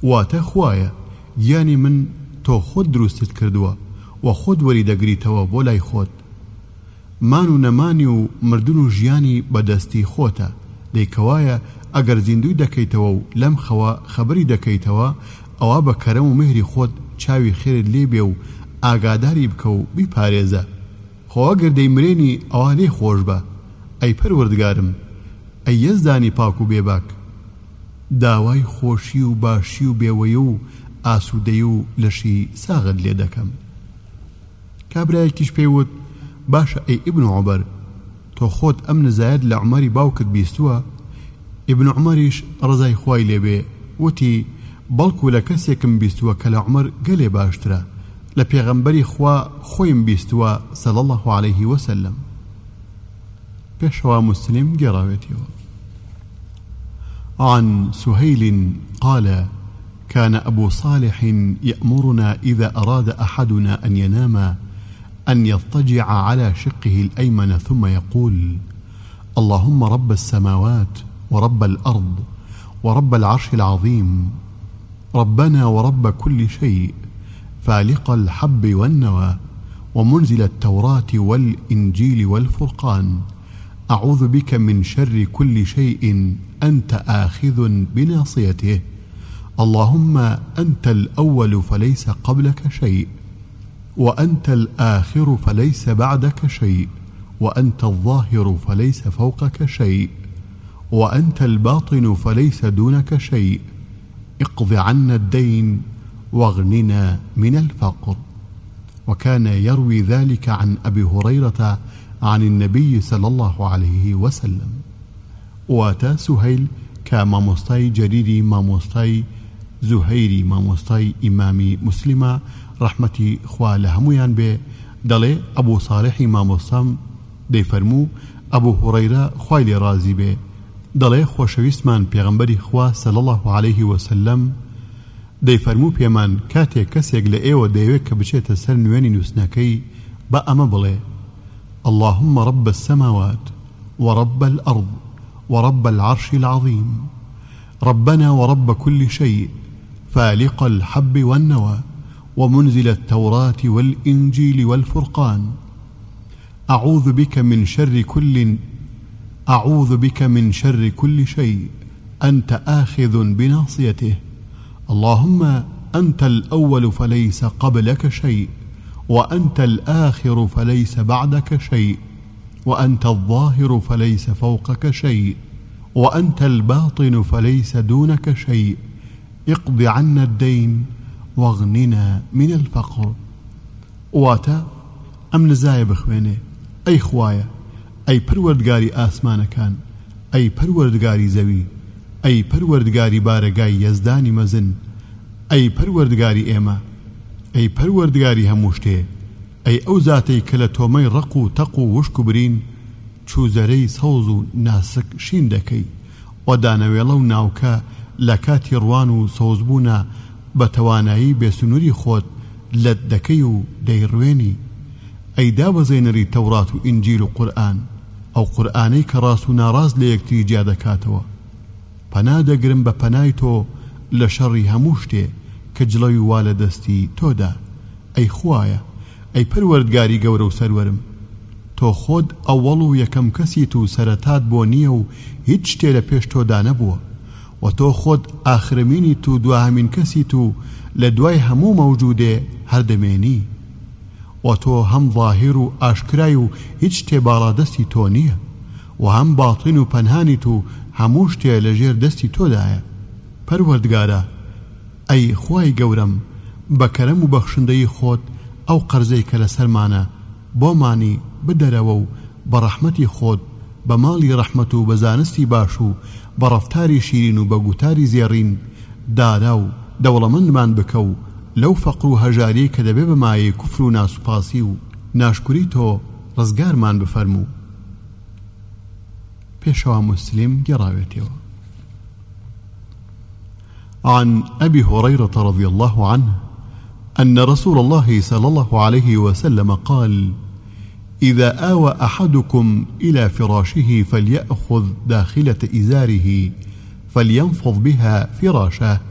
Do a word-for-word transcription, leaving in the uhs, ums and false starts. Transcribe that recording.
واتە خوایە گیانی من تۆ خۆت دروستت کردووە و خۆت وەری دەگریتەوە بۆ لای خۆت. مان و نەمانی و مردن و ژیانی بەدەستی خۆتە، دەیکەوایە ئەگەر زیندوی دەکەیتەوە و لەم خەوە خەبەری دەکەیتەوە ئەوە بە کەرەم و مهری خۆت چاوی خێرت لێ بێ و ئاگاداری بکە و بیپارێزە. خۆ ئەگەر دەیمرێنی ئەوە لێ خۆش بە. ئەی پەروەردگارم، ئەی یەزدانی پاک و بێباک، داوای خۆشی و باشی و بێوەیە و ئاسوودەی و لەشی ساغت لێ دەکەم. کابرایەکیش پێیوت باشە ئەی ئیبن عومەر، تۆ خۆت ئەم نزایەت لە عومەری باوکت بیستووە؟ ئیبن عومەریش ڕزای خوای لێبێ وتی بەڵکو لە کەسێکم بیستووە کە لە عومەر گەلێ باشترە، لە پێغەمبەری خوا خۆیم بیستووە صلی الله عليه وسلم. پێشەوە مسلم گێڕاوێتەوە. عن سهيل قال كان أبو صالح يأمرنا إذا أراد أحدنا أن ينام أن يضطجع على شقه الأيمن ثم يقول اللهم رب السماوات ورب الأرض ورب العرش العظيم ربنا ورب كل شيء فالق الحب والنوى ومنزل التوراة والإنجيل والفرقان أعوذ بك من شر كل شيء أنت آخذ بناصيته اللهم أنت الأول فليس قبلك شيء وأنت الآخر فليس بعدك شيء وأنت الظاهر فليس فوقك شيء وأنت الباطن فليس دونك شيء اقض عنا الدين واغننا من الفقر. وكان يروي ذلك عن أبي هريرة عن النبي صلى الله عليه وسلم. واتا سهيل كماموستاي جريري ماموستاي زهيري ماموستاي إمامي مسلمة رحمتي خوا لهميان به دلي أبو صالح ماموستام دي فرمو أبو هريرة خوالي رازي به دلي خوشويستمان پیغمبري خوا صلى الله عليه وسلم دي فرمو پیمان كاتي كسيق لأيوة ديوك بچيت سر نواني نوسناكي بأما بلي اللهم رب السماوات ورب الأرض ورب العرش العظيم ربنا ورب كل شيء فالق الحب والنوى ومنزل التوراة والإنجيل والفرقان أعوذ بك من شر كل أعوذ بك من شر كل شيء أنت آخذ بناصيته اللهم أنت الأول فليس قبلك شيء وأنت الآخر فليس بعدك شيء وأنت الظاهر فليس فوقك شيء وأنت الباطن فليس دونك شيء اقض عنا الدين واغننا من الفقر. واتا أم نزاي بخوينه أي خوايا أي پروردگاري آسمان كان أي پروردگاري زوي أي پروردگاري بارگاي يزداني مزن أي پروردگاري إيما أي پروردگاري هموشته أي أو ذاتي كلتومي رقو تقو وشكو برين چوزري سوزو ناسك شين دكي ودانويلو ناوكا لكاتي روانو سوزبونا بتوانایی بسنوری خود لد دکیو دیروینی ای داب زینری تورات و انجیل و قرآن او قرآنی که راسو ناراز لیکتی جادکاتوا پنا دگرم با پنای تو لشری هموشته کجلوی والدستی تو دا ای خوایا ای پروردگاری گورو سرورم تو خود اولو یکم کسی تو سرطات بونیو هیچ تیل پیش تو دا نبوه و تو خود آخرمینی تو دوامین کسی تو لدوای همو موجوده هر دمینی و تو هم ظاهر و آشکرای و هیچ تبالا دستی تو نیه و هم باطن و پنهانی تو هموش تی لجیر دستی تو دایه. پروردگارا ای خوای گورم بکرم و بخشنده خود او قرزی که لسرمانه بومانی بدرو برحمتی خود بمالی رحمت و بزانستی باشو برفتاری شیرین و بگوتاری زیرین داراو دولمند من بکو لو فقرو هجاری که دبه بمای کفر و ناسپاسی و ناشکری تو رزگار من بفرمو. پیشوا مسلم گراویتیو. عن أبي هريرة رضي الله عنه أن رسول الله صلى الله عليه وسلم قال إذا آوى أحدكم إلى فراشه فليأخذ داخلة إزاره فلينفض بها فراشه